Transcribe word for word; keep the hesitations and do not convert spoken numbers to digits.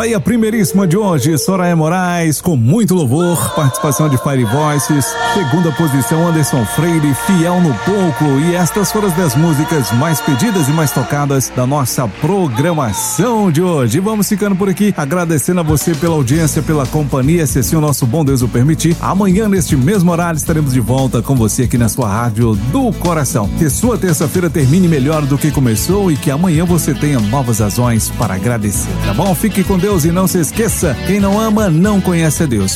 Tá aí a primeiríssima de hoje, Soraya Moraes, com muito louvor, participação de Fire Voices. Segunda posição, Anderson Freire, Fiel no Pouco. E estas foram as dez músicas mais pedidas e mais tocadas da nossa programação de hoje. E vamos ficando por aqui, agradecendo a você pela audiência, pela companhia, se assim o nosso bom Deus o permitir. Amanhã, neste mesmo horário, estaremos de volta com você aqui na sua rádio do coração. Que sua terça-feira termine melhor do que começou e que amanhã você tenha novas razões para agradecer, tá bom? Fique com Deus e não se esqueça, quem não ama não conhece a Deus.